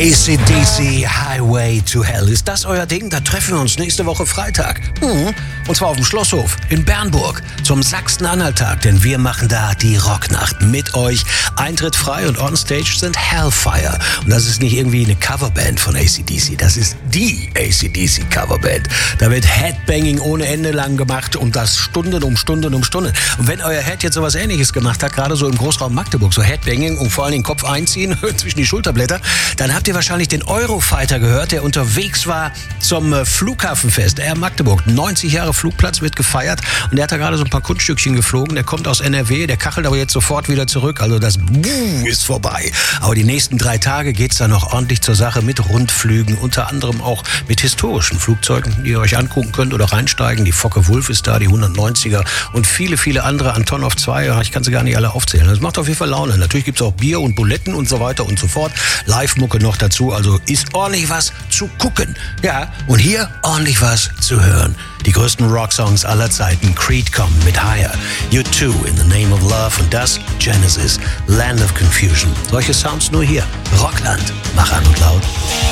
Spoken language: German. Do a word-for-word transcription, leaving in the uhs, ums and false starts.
A C D C Highway to Hell. Ist das euer Ding? Da treffen wir uns nächste Woche Freitag. Mhm. Und zwar auf dem Schlosshof in Bernburg zum Sachsen-Anhalt-Tag, denn wir machen da die Rocknacht mit euch. Eintritt frei und on stage sind Hellfire. Und das ist nicht irgendwie eine Coverband von A C D C, das ist die A C D C Coverband. Da wird Headbanging ohne Ende lang gemacht und das Stunden um Stunden um Stunden. Und wenn euer Head jetzt sowas Ähnliches gemacht hat, gerade so im Großraum Magdeburg, so Headbanging und vor allem den Kopf einziehen zwischen die Schulterblätter, dann habt ihr wahrscheinlich den Eurofighter gehört, der unterwegs war zum äh, Flughafenfest Air Magdeburg. neunzig Jahre Flugplatz wird gefeiert und der hat da gerade so ein paar Kunststückchen geflogen. Der kommt aus N R W, der kachelt aber jetzt sofort wieder zurück. Also das Buh ist vorbei. Aber die nächsten drei Tage geht's da noch ordentlich zur Sache mit Rundflügen, unter anderem auch mit historischen Flugzeugen, die ihr euch angucken könnt oder reinsteigen. Die Focke-Wulf ist da, die hundertneunziger und viele, viele andere. Antonov zwei, ich kann sie gar nicht alle aufzählen. Das macht auf jeden Fall Laune. Natürlich gibt's auch Bier und Buletten und so weiter und so fort. Live-Mucke noch dazu, also ist ordentlich was zu gucken. Ja, und hier ordentlich was zu hören. Die größten Rocksongs aller Zeiten. Creed kommen mit Higher, U zwei in the Name of Love und das Genesis, Land of Confusion. Solche Sounds nur hier. Rockland. Mach an und laut.